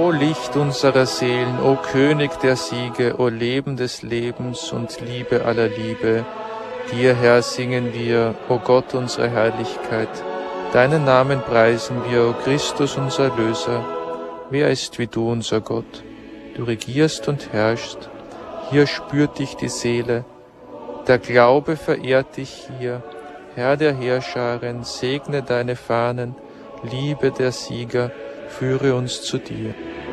O Licht unserer Seelen, o König der Siege, o Leben des Lebens und Liebe aller Liebe, dir, Herr, singen wir, o Gott unserer Herrlichkeit. Deinen Namen preisen wir, o Christus, unser Erlöser. Wer ist wie du, unser Gott? Du regierst und herrschst, hier spürt dich die Seele. Der Glaube verehrt dich hier, Herr der Heerscharen, segne deine Fahnen, Liebe der Sieger, führe uns zu dir.